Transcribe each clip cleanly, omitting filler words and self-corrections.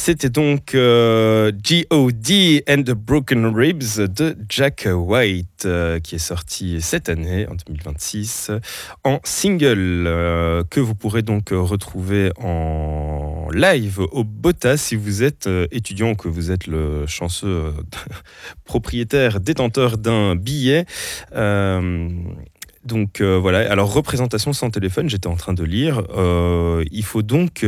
C'était donc G.O.D. and the Broken Ribs de Jack White qui est sorti cette année, en 2026, en single que vous pourrez donc retrouver en live au Bota si vous êtes étudiant ou que vous êtes le chanceux propriétaire, détenteur d'un billet. Donc voilà, alors représentation sans téléphone, j'étais en train de lire. Il faut donc...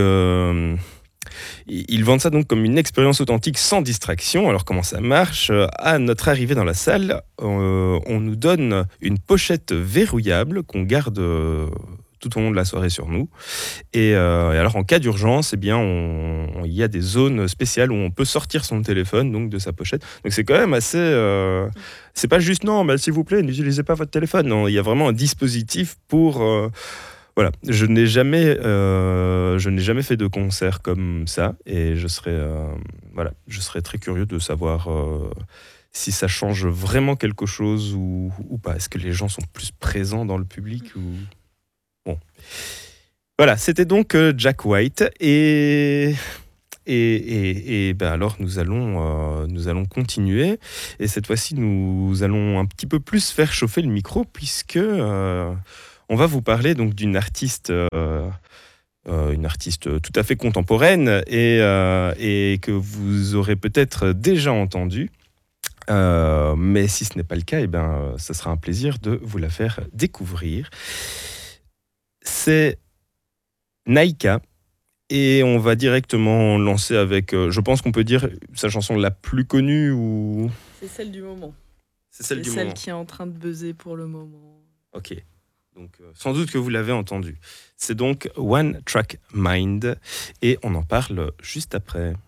Ils vendent ça donc comme une expérience authentique sans distraction. Alors comment ça marche ? À notre arrivée dans la salle, on nous donne une pochette verrouillable qu'on garde tout au long de la soirée sur nous. Et alors en cas d'urgence, eh bien, il y a des zones spéciales où on peut sortir son téléphone donc de sa pochette. Donc c'est quand même assez... c'est pas juste non, mais s'il vous plaît, n'utilisez pas votre téléphone. Non, il y a vraiment un dispositif pour... Voilà, je n'ai jamais fait de concert comme ça et je serais très curieux de savoir si ça change vraiment quelque chose ou pas. Est-ce que les gens sont plus présents dans le public ou... Bon. Voilà, c'était donc Jack White et ben alors nous allons continuer et cette fois-ci nous allons un petit peu plus faire chauffer le micro puisque on va vous parler donc d'une artiste tout à fait contemporaine et que vous aurez peut-être déjà entendue. Mais si ce n'est pas le cas, ça sera un plaisir de vous la faire découvrir. C'est Naïka. Et on va directement lancer avec, je pense qu'on peut dire, sa chanson la plus connue ou... C'est celle du moment. C'est celle qui est en train de buzzer pour le moment. Ok. Donc, sans doute que vous l'avez entendu. C'est donc One Track Mind et on en parle juste après.